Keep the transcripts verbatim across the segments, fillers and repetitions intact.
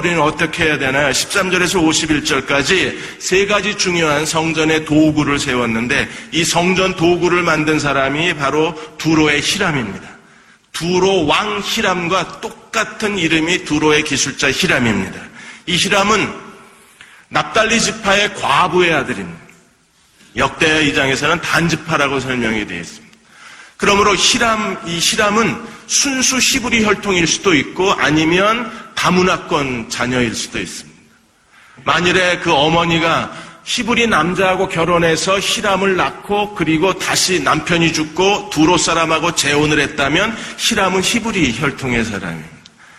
우리는 어떻게 해야 되나요? 십삼 절에서 오십일 절까지 세 가지 중요한 성전의 도구를 세웠는데 이 성전 도구를 만든 사람이 바로 두로의 히람입니다. 두로 왕 히람과 똑같은 이름이 두로의 기술자 히람입니다. 이 히람은 납달리 지파의 과부의 아들입니다. 역대하 이 장에서는 단지파라고 설명이 되어 있습니다. 그러므로 히람, 이 히람은 순수 히브리 혈통일 수도 있고 아니면 다문화권 자녀일 수도 있습니다. 만일에 그 어머니가 히브리 남자하고 결혼해서 히람을 낳고 그리고 다시 남편이 죽고 두로 사람하고 재혼을 했다면 히람은 히브리 혈통의 사람입니다.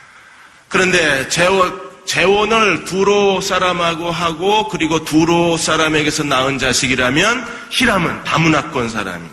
그런데 재혼, 재혼을 두로 사람하고 하고 그리고 두로 사람에게서 낳은 자식이라면 히람은 다문화권 사람입니다.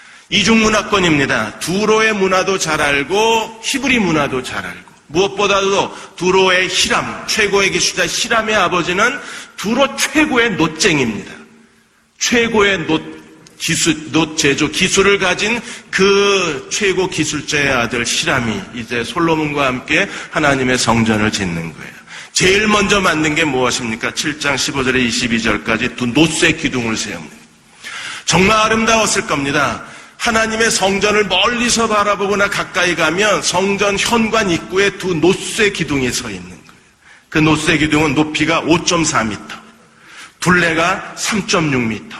이중문화권입니다. 두로의 문화도 잘 알고 히브리 문화도 잘 알고 무엇보다도 두로의 히람, 최고의 기술자 히람의 아버지는 두로 최고의 놋쟁입니다. 최고의 놋 기술, 놋 제조 기술을 가진 그 최고 기술자의 아들 히람이 이제 솔로몬과 함께 하나님의 성전을 짓는 거예요. 제일 먼저 만든 게 무엇입니까? 칠 장 십오 절에 이십이 절까지 두 놋쇠 기둥을 세웁니다. 정말 아름다웠을 겁니다. 하나님의 성전을 멀리서 바라보거나 가까이 가면 성전 현관 입구에 두 놋쇠 기둥이 서 있는 거예요. 그 놋쇠 기둥은 높이가 오 점 사 미터, 둘레가 삼 점 육 미터.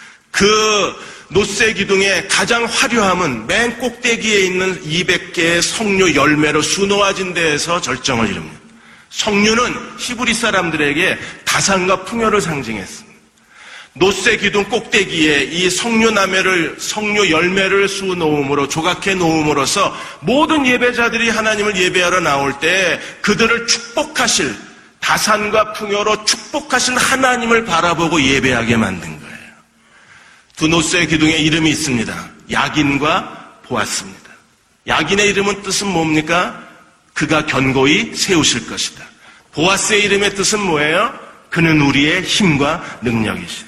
그 놋쇠 기둥의 가장 화려함은 맨 꼭대기에 있는 이백 개의 석류 열매로 수놓아진 데에서 절정을 이룹니다. 석류는 히브리 사람들에게 다산과 풍요를 상징했습니다. 놋쇠 기둥 꼭대기에 이 석류나무를, 석류 열매를 수놓음으로, 조각해 놓음으로써 모든 예배자들이 하나님을 예배하러 나올 때 그들을 축복하실, 다산과 풍요로 축복하신 하나님을 바라보고 예배하게 만든 거예요. 두 놋쇠 기둥의 이름이 있습니다. 야긴과 보아스입니다. 야긴의 이름은 뜻은 뭡니까? 그가 견고히 세우실 것이다. 보아스의 이름의 뜻은 뭐예요? 그는 우리의 힘과 능력이시다.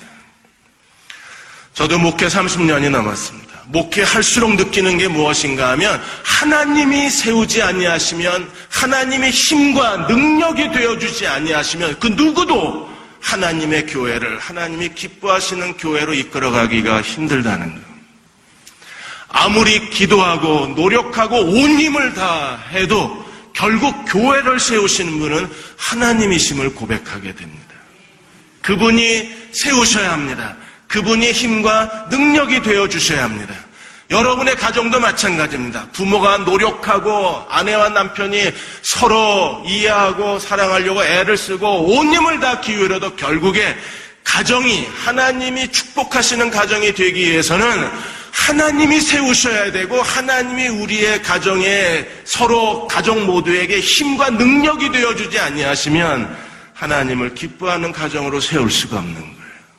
저도 목회 삼십 년이 넘었습니다. 목회할수록 느끼는 게 무엇인가 하면 하나님이 세우지 아니하시면, 하나님의 힘과 능력이 되어주지 아니하시면 그 누구도 하나님의 교회를, 하나님이 기뻐하시는 교회로 이끌어가기가 힘들다는 거예요. 아무리 기도하고 노력하고 온 힘을 다해도 결국 교회를 세우시는 분은 하나님이심을 고백하게 됩니다. 그분이 세우셔야 합니다. 그분이 힘과 능력이 되어주셔야 합니다. 여러분의 가정도 마찬가지입니다. 부모가 노력하고 아내와 남편이 서로 이해하고 사랑하려고 애를 쓰고 온 힘을 다 기울여도 결국에 가정이, 하나님이 축복하시는 가정이 되기 위해서는 하나님이 세우셔야 되고 하나님이 우리의 가정에, 서로 가정 모두에게 힘과 능력이 되어주지 아니하시면 하나님을 기뻐하는 가정으로 세울 수가 없는 거예요.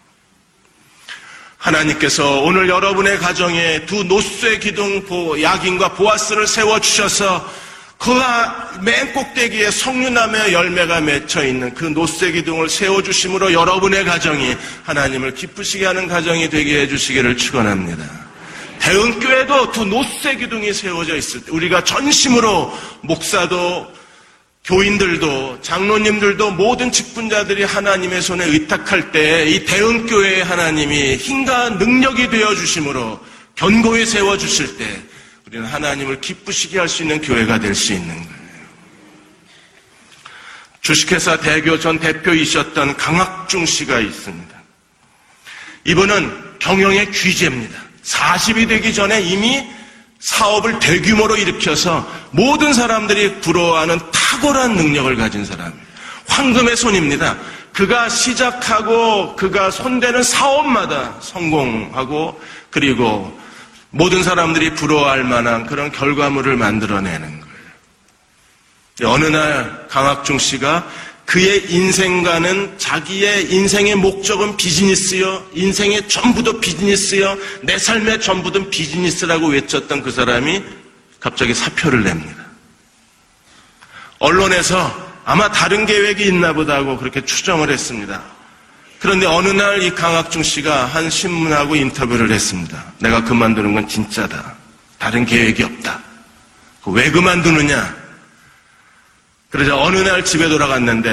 하나님께서 오늘 여러분의 가정에 두 놋쇠 기둥 야긴과 보아스를 세워주셔서 그 맨 꼭대기에 석류나무의 열매가 맺혀있는 그 놋쇠 기둥을 세워주심으로 여러분의 가정이 하나님을 기쁘시게 하는 가정이 되게 해주시기를 축원합니다. 대흥교회도 두 놋쇠 기둥이 세워져 있을 때 우리가 전심으로 목사도 교인들도 장로님들도 모든 직분자들이 하나님의 손에 의탁할 때 이 대흥교회의 하나님이 힘과 능력이 되어주심으로 견고히 세워주실 때 우리는 하나님을 기쁘시게 할 수 있는 교회가 될 수 있는 거예요. 주식회사 대교 전 대표이셨던 강학중 씨가 있습니다. 이분은 경영의 귀재입니다. 사십이 되기 전에 이미 사업을 대규모로 일으켜서 모든 사람들이 부러워하는 탁월한 능력을 가진 사람이에요. 황금의 손입니다. 그가 시작하고 그가 손대는 사업마다 성공하고 그리고 모든 사람들이 부러워할 만한 그런 결과물을 만들어내는 거예요. 어느 날 강학중 씨가 그의 인생과는 자기의 인생의 목적은 비즈니스요, 인생의 전부도 비즈니스요, 내 삶의 전부도 비즈니스라고 외쳤던 그 사람이 갑자기 사표를 냅니다. 언론에서 아마 다른 계획이 있나 보다 하고 그렇게 추정을 했습니다. 그런데 어느 날 이 강학중 씨가 한 신문하고 인터뷰를 했습니다. 내가 그만두는 건 진짜다. 다른 계획이 없다. 왜 그만두느냐? 그러자 어느 날 집에 돌아갔는데